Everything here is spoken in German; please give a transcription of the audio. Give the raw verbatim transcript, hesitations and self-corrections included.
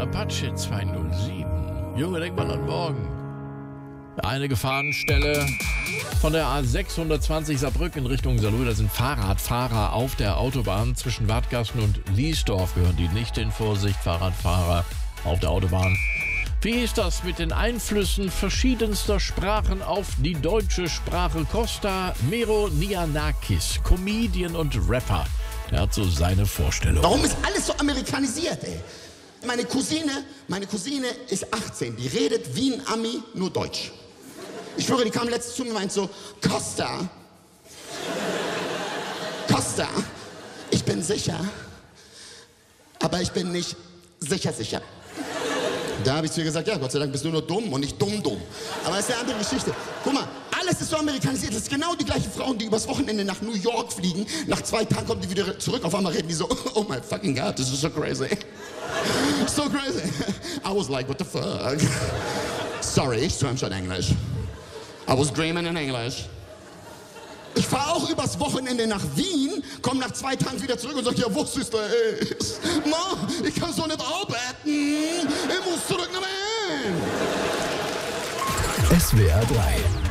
Apache zweihundertsieben. Junge, denk mal an morgen. Eine Gefahrenstelle von der A sechshundertzwanzig Saarbrücken in Richtung Saarlouis. Da sind Fahrradfahrer auf der Autobahn zwischen Wadgassen und Liesdorf. Gehören die nicht in Vorsicht, Fahrradfahrer auf der Autobahn. Wie ist das mit den Einflüssen verschiedenster Sprachen auf die deutsche Sprache? Costa Meronianakis, Comedian und Rapper, der hat so seine Vorstellung. Warum ist alles so amerikanisiert, ey? Meine Cousine, meine Cousine ist achtzehn, die redet wie ein Ami, nur Deutsch. Ich schwöre, die kam letztens zu mir und meint so, Costa, Costa, ich bin sicher, aber ich bin nicht sicher sicher. Da habe ich zu ihr gesagt, ja, Gott sei Dank bist du nur dumm und nicht dumm-dumm. Aber das ist eine andere Geschichte. Guck mal, alles ist so amerikanisiert. Das ist genau die gleichen Frauen, die übers Wochenende nach New York fliegen. Nach zwei Tagen kommen die wieder zurück. Auf einmal reden die so, oh my fucking God, this is so crazy. So crazy. I was like, what the fuck? Sorry, ich schwärme schon Englisch. I was dreaming in English. Ich fahre auch übers Wochenende nach Wien, komme nach zwei Tagen wieder zurück und sage, ja, wo ist der ist? Ma, ich kann so nicht arbeiten. Ich muss zurück nach Wien. S W R drei